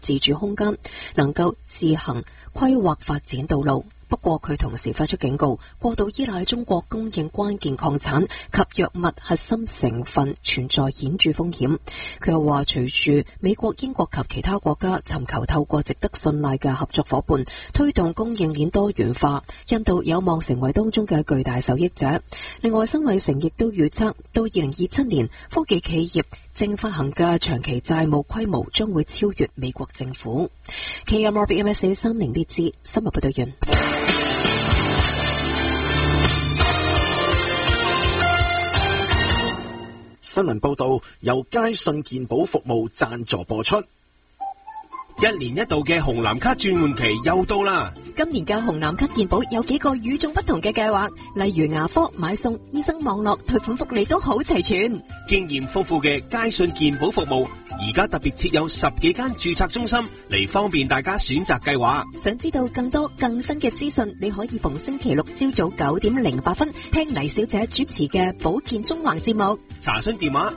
自主空間，能夠自行規劃發展道路。不過佢同時發出警告，過度依賴中國供應關鍵礦產及藥物核心成分存在顯著風險。佢又話，隨住美國、英國及其他國家尋求透過值得信賴嘅合作夥伴推動供應鏈多元化，印度有望成為當中嘅巨大受益者。另外，辛偉誠亦都預測到2027年，科技企業正發行嘅長期債務規模將會超越美國政府。KMRBMSA 30列支新聞報道員。 新聞報道由佳信健保服務贊助播出。 一年一度嘅紅藍卡轉換期又到啦！ 今年嘅紅藍卡健保有幾個與眾不同嘅計劃，例如牙科、買餸、醫生網絡、退款福利都好齊全。 經驗豐富嘅佳信健保服務，而家特別設有10幾間註冊中心嚟方便大家選擇計劃。 想知道更多更新嘅資訊，你可以逢星期六朝早9點08分聽黎小姐主持嘅保健中環節目。 查詢電話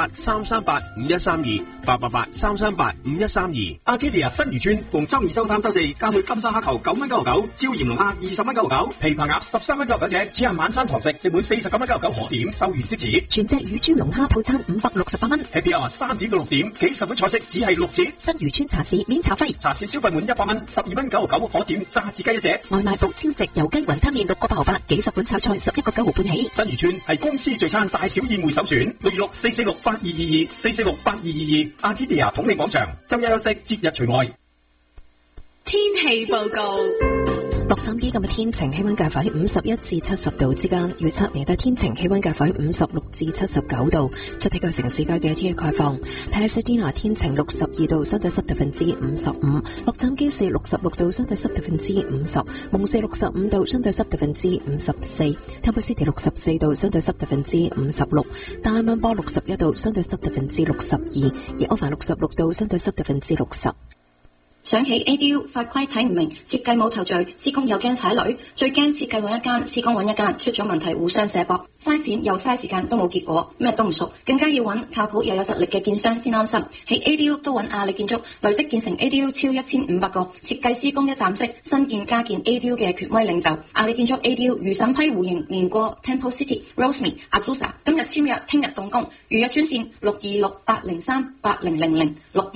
888-338-5132 888-338-5132。 阿基迪亞新漁村逢周二、周三、周四加去金沙蝦球9蚊9毫9，椒鹽龍蝦20蚊9毫9，琵琶鴨13蚊9毫9隻，只限晚餐堂食，食滿49蚊9毫9可點，收完即止。 全隻乳豬龍蝦套餐568蚊。 Happy Hour 3點到6點，幾十款菜式只係6折。 新漁村茶市免茶費， 茶市消費滿100蚊，12蚊9毫9可點，炸子雞一隻。 外賣部超值油雞雲吞麵6個8毫8，幾十款炒菜11個9毫半起。 新漁村係公司聚餐大小宴會首選，6月6 446 8222 446 8222，阿基迪亞統領廣場，周一休息，節日除外。 天氣報告。 洛杉磯今日天晴，氣溫介乎喺51至70度之間，預測明日天晴，氣溫介乎喺56至79度。再睇個城市街嘅天氣概況，帕薩迪納天晴62度，相對濕度55%；洛杉磯市66度，相對濕度50%；蒙市65度，相對濕度54%；坦布斯提64度，相對濕度56%；大溫波61度，相對濕度62%；而歐凡66度，相對濕度60%。 想起 ADU 法規睇唔明，設計冇頭緒，施工又驚踩雷，最驚設計揾一間，施工揾一間，出咗問題互相卸膊，嘥錢又嘥時間都冇結果，咩都唔熟，更加要揾靠譜又有實力嘅建商先安心。喺 ADU 都揾亞力建築，累積建成 ADU 超1500個，設計施工一站式，新建加建 ADU 嘅權威領袖。亞力建築 ADU 如審批互認連過 Temple City、Rosemead、Azusa， 今日簽約，聽日動工，預約專線626-803-8000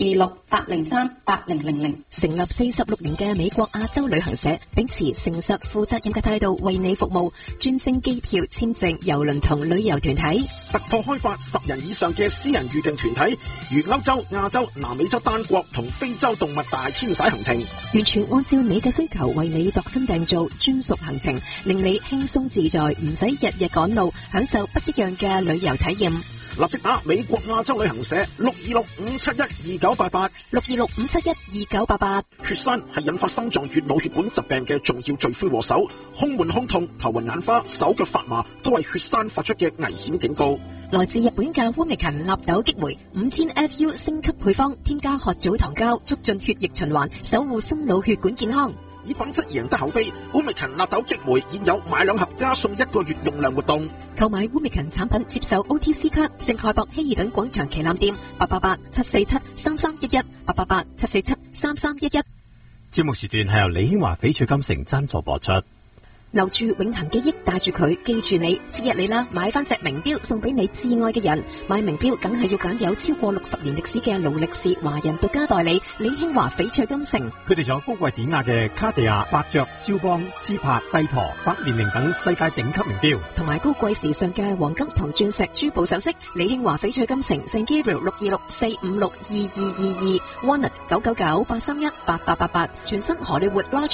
626-803-8000。 成立46年嘅美國亞洲旅行社，秉持誠實負責任嘅態度為你服務，專升機票、簽證、郵輪同旅遊團體， 突破開發10人以上嘅私人預訂團體，如歐洲、亞洲、南美洲單國同非洲動物大遷徙行程， 完全按照你嘅需求為你度身訂造專屬行程，令你輕鬆自在，唔使日日趕路，享受不一樣嘅旅遊體驗。 立即打美國亞洲旅行社626-571-2988 626-571-2988。 血栓係引發心臟血腦血管疾病嘅重要罪魁禍首，胸悶胸痛、頭暈眼花、手腳發麻都係血栓發出嘅危險警告。 來自日本嘅烏美芹納豆激酶5000 FU 升級配方，添加褐藻糖膠，促進血液循環，守護心腦血管健康。 以品質贏得口碑，烏美芹納豆激酶現有買2盒加送1個月用量活動。 購買烏美芹產品接受 OTC 卡，聖蓋博希爾頓廣場旗艦店888-747-3311 888-747-3311。 節目時段係由李興華翡翠金城贊助播出。 留住永恆記憶，帶住佢，記住你。節日嚟啦，買翻隻名錶送俾你至愛嘅人。買名錶梗係要揀有超過60年歷史嘅勞力士華人獨家代理李興華翡翠金城。 佢哋仲有高貴典雅嘅卡地亞、伯爵、肖邦、芝柏、帝陀、百年靈等世界頂級名錶， 同埋高貴時尚嘅黃金同鑽石珠寶首飾。李興華翡翠金城聖 Gabriel 626-456-2222 Walnut 999-831-8888，全新荷里活 Lodge